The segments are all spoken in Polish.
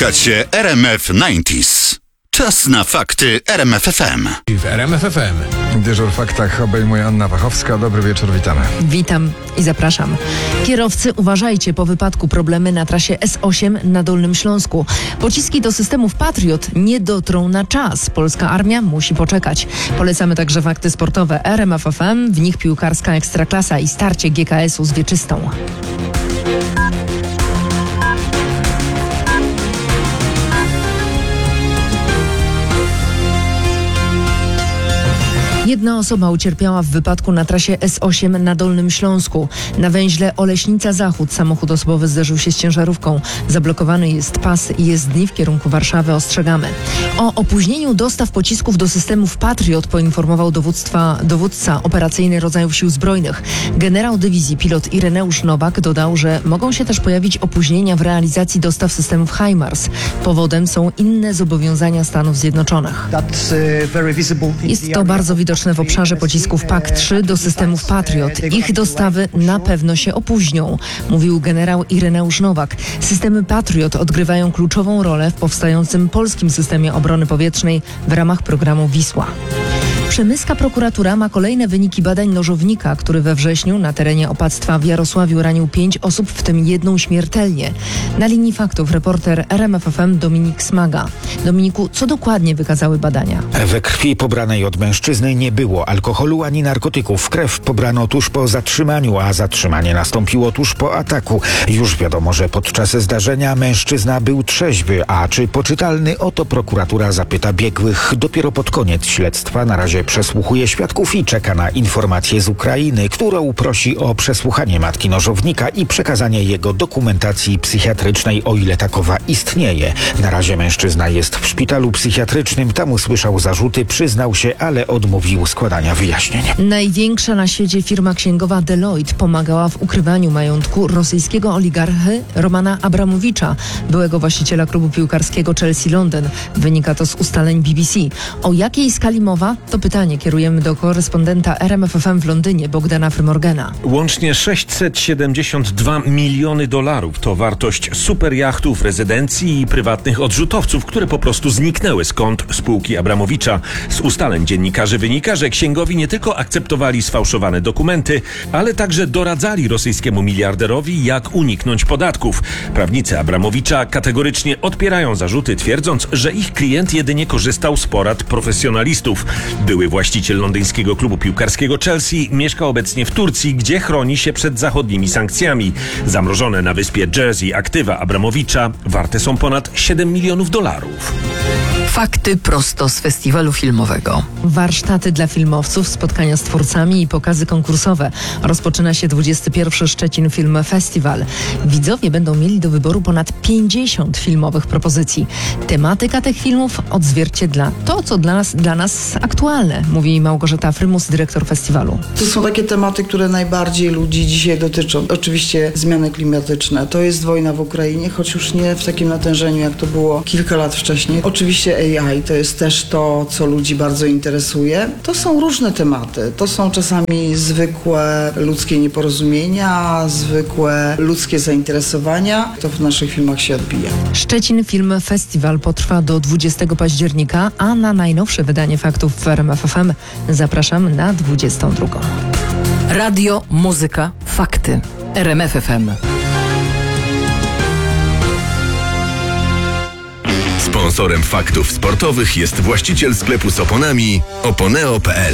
Słuchacie RMF 90s. Czas na fakty RMF FM. W RMF FM. Dyżur w faktach obejmuje Anna Wachowska. Dobry wieczór, witamy. Witam i zapraszam. Kierowcy, uważajcie, po wypadku problemy na trasie S8 na Dolnym Śląsku. Pociski do systemów Patriot nie dotrą na czas. Polska armia musi poczekać. Polecamy także fakty sportowe RMF FM, w nich piłkarska Ekstraklasa i starcie GKS-u z Wieczystą. Jedna osoba ucierpiała w wypadku na trasie S8 na Dolnym Śląsku. Na węźle Oleśnica Zachód samochód osobowy zderzył się z ciężarówką. Zablokowany jest pas jezdni w kierunku Warszawy. Ostrzegamy. O opóźnieniu dostaw pocisków do systemów Patriot poinformował dowódca operacyjny rodzajów Sił Zbrojnych. Generał dywizji pilot Ireneusz Nowak dodał, że mogą się też pojawić opóźnienia w realizacji dostaw systemów HIMARS. Powodem są inne zobowiązania Stanów Zjednoczonych. Jest to bardzo widoczne w obszarze pocisków PAK-3 do systemów Patriot. Ich dostawy na pewno się opóźnią, mówił generał Ireneusz Nowak. Systemy Patriot odgrywają kluczową rolę w powstającym polskim systemie obrony powietrznej w ramach programu Wisła. Przemyska prokuratura ma kolejne wyniki badań nożownika, który we wrześniu na terenie opactwa w Jarosławiu ranił 5 osób, w tym 1 śmiertelnie. Na linii faktów reporter RMF FM Dominik Smaga. Dominiku, co dokładnie wykazały badania? We krwi pobranej od mężczyzny nie było alkoholu ani narkotyków. Krew pobrano tuż po zatrzymaniu, a zatrzymanie nastąpiło tuż po ataku. Już wiadomo, że podczas zdarzenia mężczyzna był trzeźwy, a czy poczytalny? O to prokuratura zapyta biegłych dopiero pod koniec śledztwa. Na razie przesłuchuje świadków i czeka na informację z Ukrainy, którą prosi o przesłuchanie matki nożownika i przekazanie jego dokumentacji psychiatrycznej, o ile takowa istnieje. Na razie mężczyzna jest w szpitalu psychiatrycznym, tam usłyszał zarzuty, przyznał się, ale odmówił składania wyjaśnień. Największa na świecie firma księgowa Deloitte pomagała w ukrywaniu majątku rosyjskiego oligarchy Romana Abramowicza, byłego właściciela klubu piłkarskiego Chelsea Londyn. Wynika to z ustaleń BBC. O jakiej skali mowa? To pytanie kierujemy do korespondenta RMF FM w Londynie, Bogdana Frymorgana. Łącznie $672 miliony to wartość superjachtów, rezydencji i prywatnych odrzutowców, które po prostu zniknęły z kont spółki Abramowicza. Z ustaleń dziennikarzy wynika, że księgowi nie tylko akceptowali sfałszowane dokumenty, ale także doradzali rosyjskiemu miliarderowi, jak uniknąć podatków. Prawnicy Abramowicza kategorycznie odpierają zarzuty, twierdząc, że ich klient jedynie korzystał z porad profesjonalistów. Były właściciel londyńskiego klubu piłkarskiego Chelsea mieszka obecnie w Turcji, gdzie chroni się przed zachodnimi sankcjami. Zamrożone na wyspie Jersey aktywa Abramowicza warte są ponad $7 milionów. Fakty prosto z festiwalu filmowego. Warsztaty dla filmowców, spotkania z twórcami i pokazy konkursowe. Rozpoczyna się 21. Szczecin Film Festival. Widzowie będą mieli do wyboru ponad 50 filmowych propozycji. Tematyka tych filmów odzwierciedla to, co dla nas aktualne, mówi Małgorzata Frymus, dyrektor festiwalu. To są takie tematy, które najbardziej ludzi dzisiaj dotyczą. Oczywiście zmiany klimatyczne. To jest wojna w Ukrainie, choć już nie w takim natężeniu, jak to było kilka lat wcześniej. Oczywiście AI to jest też to, co ludzi bardzo interesuje. To są różne tematy. To są czasami zwykłe ludzkie nieporozumienia, zwykłe ludzkie zainteresowania. To w naszych filmach się odbija. Szczecin Film Festival potrwa do 20 października, a na najnowsze wydanie faktów w RMF FM zapraszam na 22. Radio, muzyka, fakty. RMF FM. Sponsorem faktów sportowych jest właściciel sklepu z oponami oponeo.pl.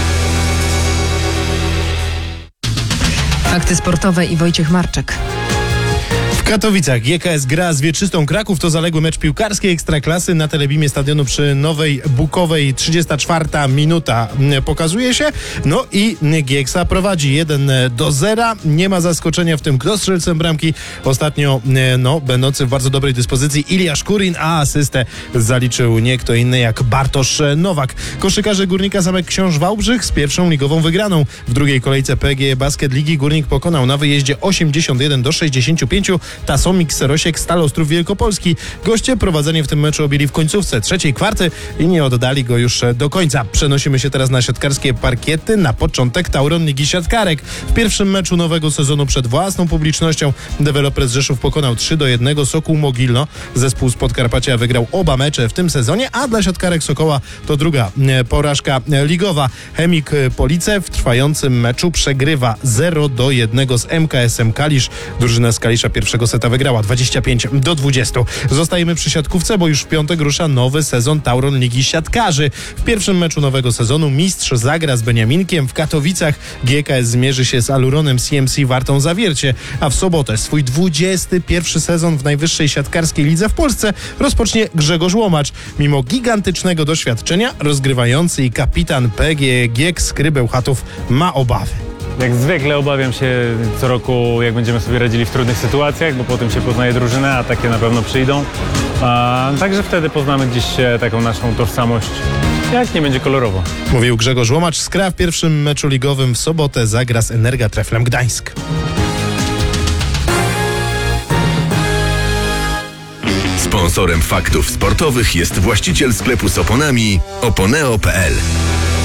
Fakty sportowe i Wojciech Marczek. W Katowicach GKS gra z Wieczystą Kraków. To zaległy mecz piłkarskiej Ekstraklasy na telebimie stadionu przy Nowej Bukowej. 34 minuta pokazuje się. No i Gieksa prowadzi 1-0. Nie ma zaskoczenia w tym, kto strzelcem bramki. Ostatnio będący w bardzo dobrej dyspozycji Iliasz Kurin, a asystę zaliczył nie kto inny jak Bartosz Nowak. Koszykarze Górnika Zamek Książ Wałbrzych z pierwszą ligową wygraną. W drugiej kolejce PGE Basket Ligi Górnik pokonał na wyjeździe 81-65 Tasomix Rosiek Stal Ostrów Wielkopolski. Goście prowadzenie w tym meczu objęli w końcówce trzeciej kwarty i nie oddali go już do końca. Przenosimy się teraz na siatkarskie parkiety. Na początek Tauron Ligi Siatkarek. W pierwszym meczu nowego sezonu przed własną publicznością Developers Rzeszów pokonał 3-1 Sokół Mogilno. Zespół z Podkarpacia wygrał oba mecze w tym sezonie, a dla siatkarek Sokoła to druga porażka ligowa. Chemik Police w trwającym meczu przegrywa 0-1 z MKS-em Kalisz. Drużyna z Kalisza pierwszego seta wygrała 25-20. Zostajemy przy siatkówce, bo już w piątek rusza nowy sezon Tauron Ligi Siatkarzy. W pierwszym meczu nowego sezonu mistrz zagra z Beniaminkiem. W Katowicach GKS zmierzy się z Aluronem CMC Wartą Zawiercie, a w sobotę swój 21 sezon w najwyższej siatkarskiej lidze w Polsce rozpocznie Grzegorz Łomacz. Mimo gigantycznego doświadczenia rozgrywający i kapitan PGG Skry Bełchatów ma obawy. Jak zwykle obawiam się co roku, jak będziemy sobie radzili w trudnych sytuacjach, bo potem się poznaje drużynę, a takie na pewno przyjdą. Także wtedy poznamy gdzieś taką naszą tożsamość, jak nie będzie kolorowo. Mówił Grzegorz Łomacz. Skra w pierwszym meczu ligowym w sobotę zagra z Energa Treflem Gdańsk. Sponsorem faktów sportowych jest właściciel sklepu z oponami Oponeo.pl.